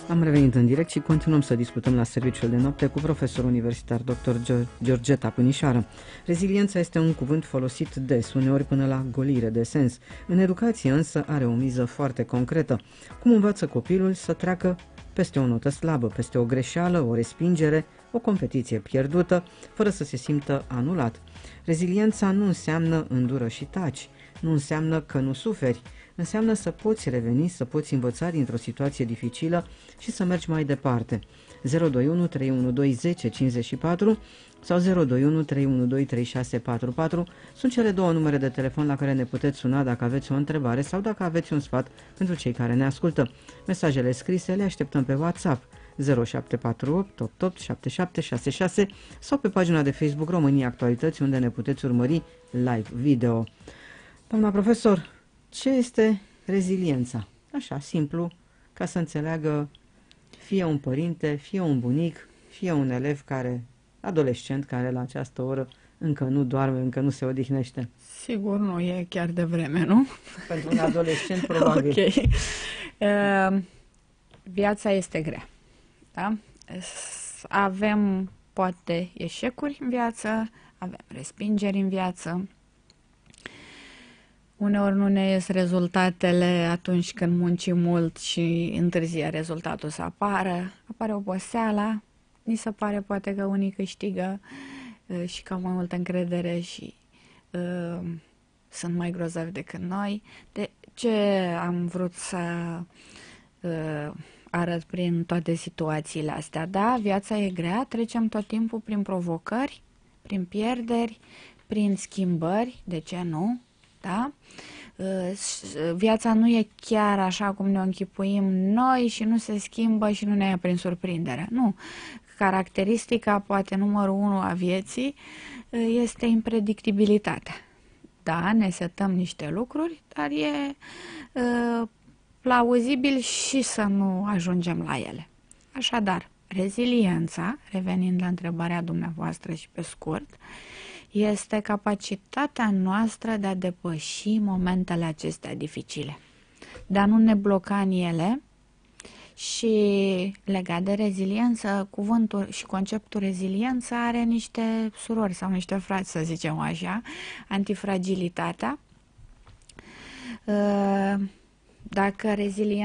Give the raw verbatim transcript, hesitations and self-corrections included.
Am revenit în direct și continuăm să discutăm la serviciul de noapte cu profesorul universitar doctor Georgeta Pânișară. Reziliența este un cuvânt folosit des, uneori până la golire de sens. În educație însă are o miză foarte concretă. Cum învață copilul să treacă peste o notă slabă, peste o greșeală, o respingere, o competiție pierdută, fără să se simtă anulat. Reziliența nu înseamnă îndură și taci, nu înseamnă că nu suferi, înseamnă să poți reveni, să poți învăța dintr-o situație dificilă și să mergi mai departe. zero doi unu trei unu doi zece cincizeci și patru sau zero doi unu trei unu doi trei șase patru patru sunt cele două numere de telefon la care ne puteți suna dacă aveți o întrebare sau dacă aveți un sfat pentru cei care ne ascultă. Mesajele scrise le așteptăm pe WhatsApp zero șapte patru opt opt opt șapte șapte șase șase sau pe pagina de Facebook România Actualități, unde ne puteți urmări live video. Doamna profesor, ce este reziliența? Așa, simplu, ca să înțeleagă fie un părinte, fie un bunic, fie un elev care, adolescent, care la această oră încă nu doarme, încă nu se odihnește. Sigur, nu e chiar de vreme, nu? Pentru un adolescent, probabil. Ok. Uh, viața este grea, da? Avem, poate, eșecuri în viață, avem respingeri în viață. Uneori nu ne ies rezultatele atunci când muncim mult și întârzie rezultatul să apară. Apare oboseala, ni se pare poate că unii câștigă uh, și că au mai multă încredere și uh, sunt mai grozavi decât noi. De ce am vrut să uh, arăt prin toate situațiile astea? Da, viața e grea, trecem tot timpul prin provocări, prin pierderi, prin schimbări, de ce nu? Da? Viața nu e chiar așa cum ne închipuim noi și nu se schimbă și nu ne ia prin surprindere. Nu. Caracteristica, poate numărul unu a vieții, este impredictibilitatea. Da, ne setăm niște lucruri, dar e uh, plauzibil și să nu ajungem la ele. Așadar, reziliența, revenind la întrebarea dumneavoastră și pe scurt, este capacitatea noastră de a depăși momentele acestea dificile, de a nu ne bloca în ele. Și legat de reziliență, cuvântul și conceptul reziliență are niște surori sau niște frați, să zicem așa. Antifragilitatea. Dacă reziliența